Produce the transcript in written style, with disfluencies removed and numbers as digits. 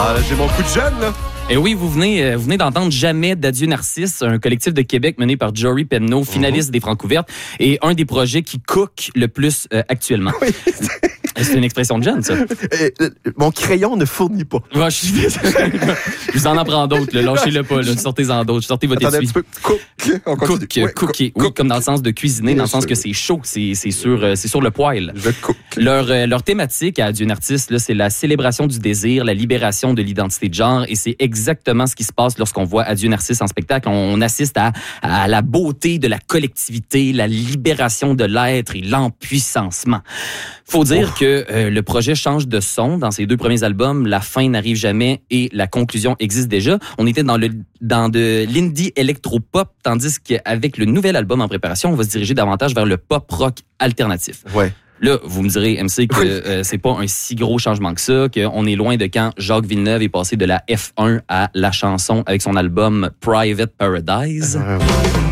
Ah, là, j'ai mon coup de jeune, là. Et oui, vous venez d'entendre Jamais d'Adieu Narcisse, un collectif de Québec mené par Jory Penneau, finaliste des Francouvertes, et un des projets qui cook le plus actuellement. Oui. C'est une expression de jeune, ça. Mon crayon ne fournit pas. Ouais, je vous en apprends d'autres, là. Lâchez-le pas, là. Sortez-en d'autres. Sortez votre Attendez un étui. petit peu. On continue. Cooker. Oui, comme dans le sens de cuisiner, dans le sens que c'est chaud, c'est sur le poêle. Je cook. Leur thématique à Adieu Narcisse, là, c'est la célébration du désir, la libération de l'identité de genre, et c'est exactement ce qui se passe lorsqu'on voit Adieu Narcisse en spectacle. On assiste à la beauté de la collectivité, la libération de l'être et l'empuissancement. Faut dire que le projet change de son dans ses 2 premiers albums. La fin n'arrive jamais et la conclusion existe déjà. On était dans de l'indie électro-pop, tandis qu'avec le nouvel album en préparation, on va se diriger davantage vers le pop-rock alternatif. Ouais. Là, vous me direz, MC, que c'est pas un si gros changement que ça, qu'on est loin de quand Jacques Villeneuve est passé de la F1 à la chanson avec son album Private Paradise.